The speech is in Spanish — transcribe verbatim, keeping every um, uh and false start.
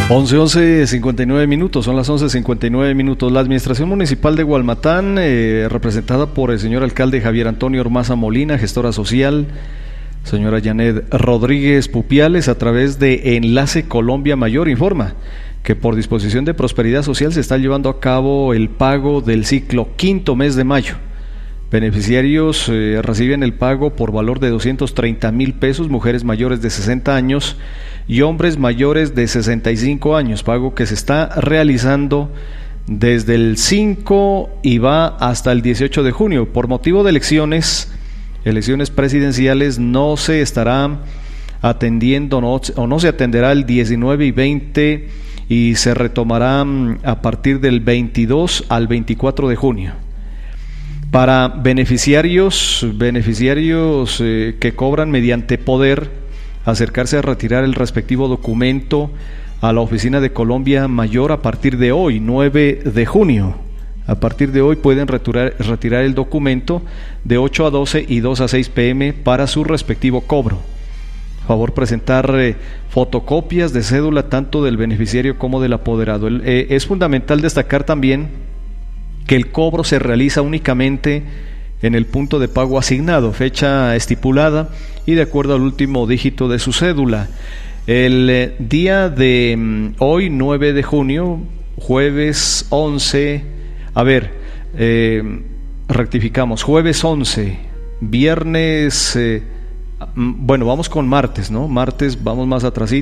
once, once, cincuenta y nueve minutos, son las once cincuenta y nueve minutos. La Administración Municipal de Gualmatán, eh, representada por el señor alcalde Javier Antonio Ormaza Molina, gestora social, señora Janet Rodríguez Pupiales, a través de Enlace Colombia Mayor, informa que por disposición de Prosperidad Social se está llevando a cabo el pago del ciclo quinto mes de mayo. Beneficiarios eh, reciben el pago por valor de doscientos treinta mil pesos, mujeres mayores de sesenta años y hombres mayores de sesenta y cinco años, pago que se está realizando desde el cinco y va hasta el dieciocho de junio. Por motivo de elecciones, elecciones presidenciales, no se estará atendiendo no, o no se atenderá el diecinueve y veinte y se retomará a partir del veintidós al veinticuatro de junio. Para beneficiarios, beneficiarios eh, que cobran mediante poder, acercarse a retirar el respectivo documento a la Oficina de Colombia Mayor a partir de hoy, nueve de junio. A partir de hoy pueden retirar, retirar el documento de ocho a doce y dos a seis pm para su respectivo cobro. Favor presentar eh, fotocopias de cédula tanto del beneficiario como del apoderado. El, eh, es fundamental destacar también que el cobro se realiza únicamente en el punto de pago asignado, fecha estipulada y de acuerdo al último dígito de su cédula. El eh, día de mm, hoy, nueve de junio, jueves once, a ver, eh, rectificamos, jueves once, viernes, eh, bueno, vamos con martes, ¿no? Martes, vamos más atrás.